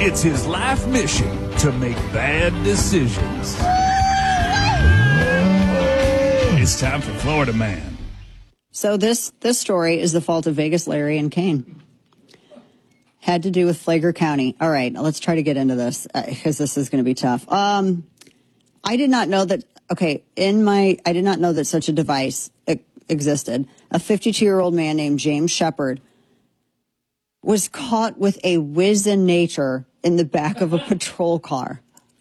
It's his life mission to make bad decisions. It's time for Florida Man. So this story is the fault of Vegas Larry and Kane. Had to do with Flagler County. All right, let's try to get into this because this is going to be tough. I did not know that. Okay, I did not know that such a device existed. A 52-year-old man named James Shepard was caught with a Whizzinator in the back of a patrol car.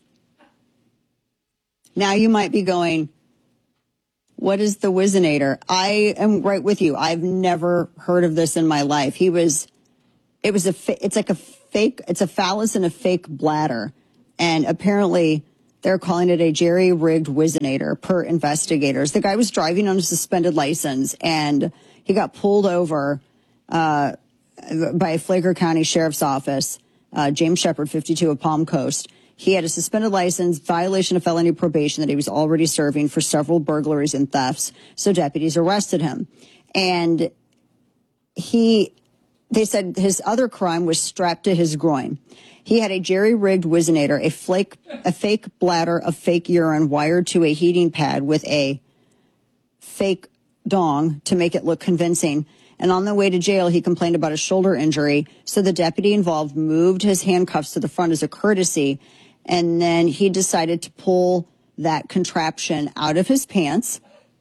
Now you might be going, what is the Whizzinator? I am right with you. I've never heard of this in my life. It's a phallus in a fake bladder. And apparently they're calling it a jerry-rigged Whizzinator per investigators. The guy was driving on a suspended license and he got pulled over by Flagler County Sheriff's Office. James Shepard, 52 of Palm Coast. He had a suspended license, violation of felony probation that he was already serving for several burglaries and thefts. So deputies arrested him. And they said his other crime was strapped to his groin. He had a jerry-rigged Whizzinator, a fake bladder of fake urine wired to a heating pad with a fake dong to make it look convincing. And on the way to jail, he complained about a shoulder injury. So the deputy involved moved his handcuffs to the front as a courtesy. And then he decided to pull that contraption out of his pants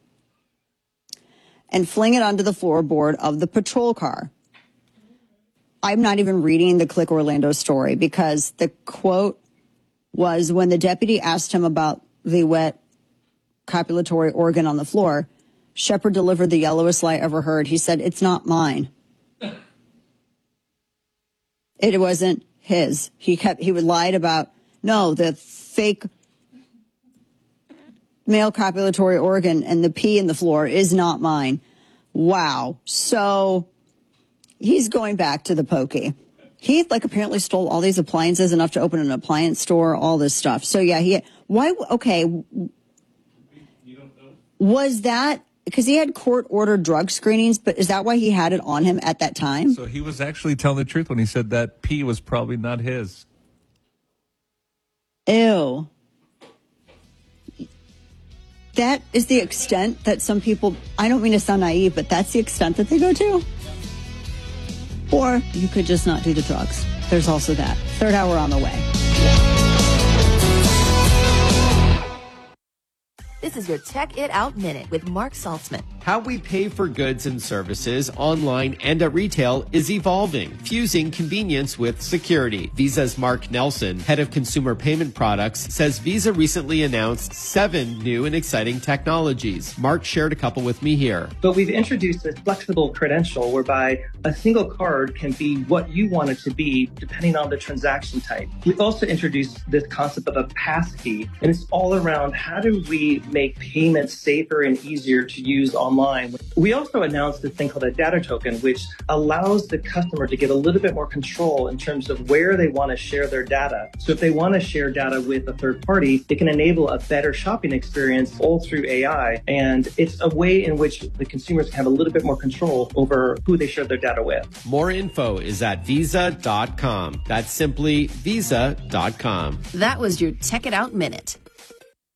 and fling it onto the floorboard of the patrol car. I'm not even reading the Click Orlando story because the quote was when the deputy asked him about the wet copulatory organ on the floor, Shepard delivered the yellowest lie ever heard. He said, "It's not mine." It wasn't his. He would lied about, no, the fake male copulatory organ and the pee in the floor is not mine. Wow. So he's going back to the pokey. He apparently stole all these appliances, enough to open an appliance store, all this stuff. So yeah, was that because he had court-ordered drug screenings, but is that why he had it on him at that time? So he was actually telling the truth when he said that pee was probably not his. Ew. That is the extent that some people, I don't mean to sound naive, but that's the extent that they go to? Or you could just not do the drugs. There's also that. Third hour on the way. This is your Check It Out Minute with Mark Saltzman. How we pay for goods and services online and at retail is evolving, fusing convenience with security. Visa's Mark Nelson, head of consumer payment products, says Visa recently announced 7 new and exciting technologies. Mark shared a couple with me here. But we've introduced this flexible credential whereby a single card can be what you want it to be depending on the transaction type. We've also introduced this concept of a passkey, and it's all around how do we make payments safer and easier to use online. We also announced this thing called a data token, which allows the customer to get a little bit more control in terms of where they want to share their data. So if they want to share data with a third party, it can enable a better shopping experience all through AI. And it's a way in which the consumers can have a little bit more control over who they share their data with. More info is at visa.com. That's simply visa.com. That was your Check It Out Minute.